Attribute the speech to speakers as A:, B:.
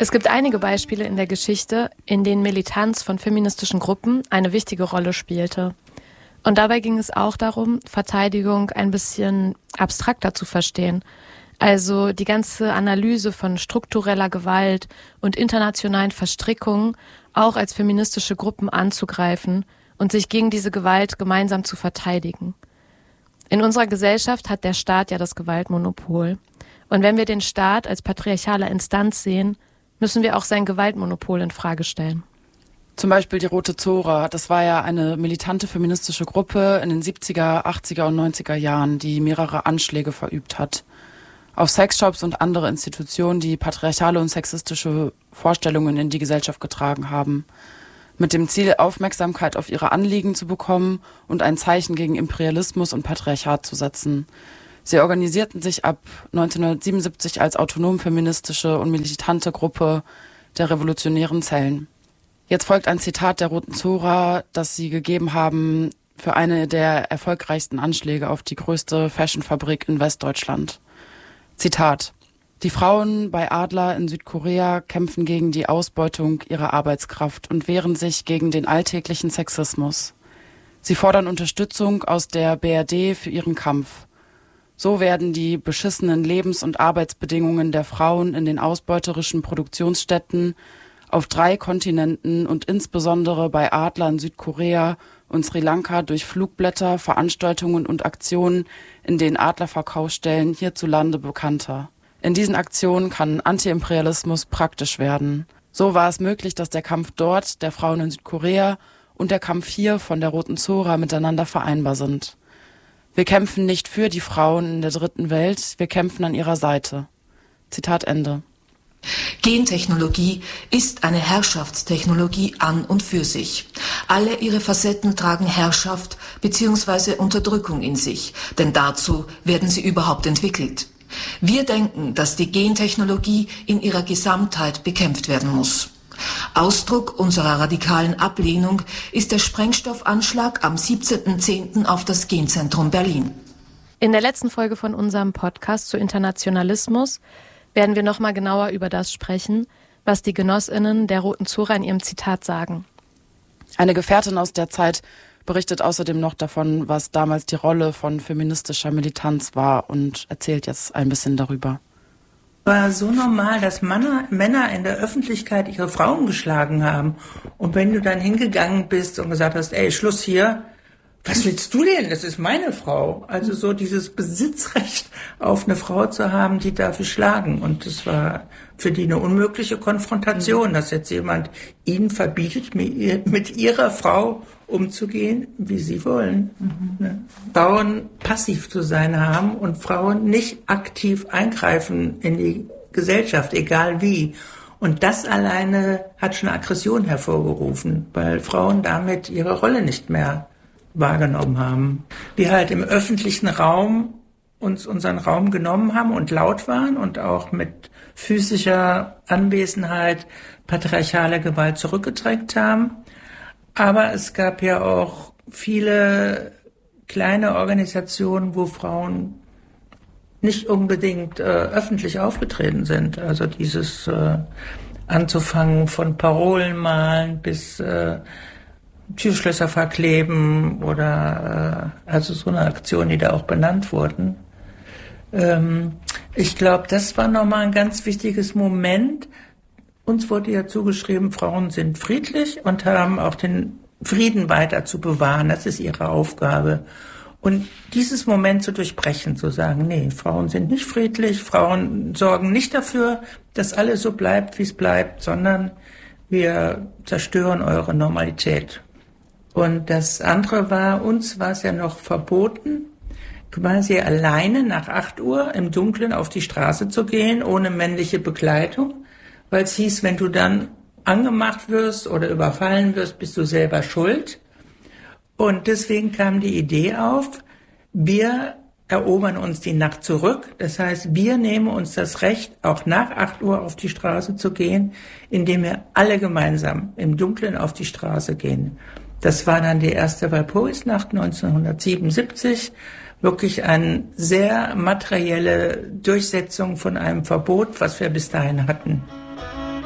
A: Es gibt einige Beispiele in der Geschichte, in denen Militanz von feministischen Gruppen eine wichtige Rolle spielte. Und dabei ging es auch darum, Verteidigung ein bisschen abstrakter zu verstehen. Also die ganze Analyse von struktureller Gewalt und internationalen Verstrickungen auch als feministische Gruppen anzugreifen und sich gegen diese Gewalt gemeinsam zu verteidigen. In unserer Gesellschaft hat der Staat ja das Gewaltmonopol. Und wenn wir den Staat als patriarchale Instanz sehen, müssen wir auch sein Gewaltmonopol in Frage stellen.
B: Zum Beispiel die Rote Zora, das war ja eine militante feministische Gruppe in den 70er, 80er und 90er Jahren, die mehrere Anschläge verübt hat. Auf Sexshops und andere Institutionen, die patriarchale und sexistische Vorstellungen in die Gesellschaft getragen haben. Mit dem Ziel, Aufmerksamkeit auf ihre Anliegen zu bekommen und ein Zeichen gegen Imperialismus und Patriarchat zu setzen. Sie organisierten sich ab 1977 als autonom-feministische und militante Gruppe der revolutionären Zellen. Jetzt folgt ein Zitat der Roten Zora, das sie gegeben haben für eine der erfolgreichsten Anschläge auf die größte Fashionfabrik in Westdeutschland. Zitat: Die Frauen bei Adler in Südkorea kämpfen gegen die Ausbeutung ihrer Arbeitskraft und wehren sich gegen den alltäglichen Sexismus. Sie fordern Unterstützung aus der BRD für ihren Kampf. So werden die beschissenen Lebens- und Arbeitsbedingungen der Frauen in den ausbeuterischen Produktionsstätten auf 3 Kontinenten und insbesondere bei Adler in Südkorea und Sri Lanka durch Flugblätter, Veranstaltungen und Aktionen in den Adlerverkaufsstellen hierzulande bekannter. In diesen Aktionen kann Antiimperialismus praktisch werden. So war es möglich, dass der Kampf dort der Frauen in Südkorea und der Kampf hier von der Roten Zora miteinander vereinbar sind. Wir kämpfen nicht für die Frauen in der dritten Welt, wir kämpfen an ihrer Seite. Zitat Ende.
C: Gentechnologie ist eine Herrschaftstechnologie an und für sich. Alle ihre Facetten tragen Herrschaft bzw. Unterdrückung in sich, denn dazu werden sie überhaupt entwickelt. Wir denken, dass die Gentechnologie in ihrer Gesamtheit bekämpft werden muss. Ausdruck unserer radikalen Ablehnung ist der Sprengstoffanschlag am 17.10. auf das Genzentrum Berlin.
A: In der letzten Folge von unserem Podcast zu Internationalismus werden wir nochmal genauer über das sprechen, was die GenossInnen der Roten Zora in ihrem Zitat sagen.
B: Eine Gefährtin aus der Zeit berichtet außerdem noch davon, was damals die Rolle von feministischer Militanz war und erzählt jetzt ein bisschen darüber.
D: War so normal, dass Männer in der Öffentlichkeit ihre Frauen geschlagen haben. Und wenn du dann hingegangen bist und gesagt hast, ey, Schluss hier, was willst du denn? Das ist meine Frau. Also so dieses Besitzrecht auf eine Frau zu haben, die dafür schlagen. Und das war für die eine unmögliche Konfrontation, dass jetzt jemand ihnen verbietet, mit ihrer Frau umzugehen, wie sie wollen. Frauen passiv zu sein haben und Frauen nicht aktiv eingreifen in die Gesellschaft, egal wie. Und das alleine hat schon Aggression hervorgerufen, weil Frauen damit ihre Rolle nicht mehr wahrgenommen haben. Wir halt im öffentlichen Raum uns unseren Raum genommen haben und laut waren und auch mit physischer Anwesenheit patriarchale Gewalt zurückgedrängt haben. Aber es gab ja auch viele kleine Organisationen, wo Frauen nicht unbedingt öffentlich aufgetreten sind. Also dieses anzufangen von Parolen malen bis Türschlösser verkleben oder also so eine Aktion, die da auch benannt wurden. Ich glaube, das war nochmal ein ganz wichtiges Moment. Uns wurde ja zugeschrieben, Frauen sind friedlich und haben auch den Frieden weiter zu bewahren. Das ist ihre Aufgabe. Und dieses Moment zu durchbrechen, zu sagen, nee, Frauen sind nicht friedlich, Frauen sorgen nicht dafür, dass alles so bleibt, wie es bleibt, sondern wir zerstören eure Normalität. Und das andere war, uns war es ja noch verboten, quasi alleine nach 8 Uhr im Dunkeln auf die Straße zu gehen, ohne männliche Begleitung. Weil es hieß, wenn du dann angemacht wirst oder überfallen wirst, bist du selber schuld. Und deswegen kam die Idee auf, wir erobern uns die Nacht zurück. Das heißt, wir nehmen uns das Recht, auch nach 8 Uhr auf die Straße zu gehen, indem wir alle gemeinsam im Dunkeln auf die Straße gehen. Das war dann die erste Walpurgisnacht 1977. Wirklich eine sehr materielle Durchsetzung von einem Verbot, was wir bis dahin hatten.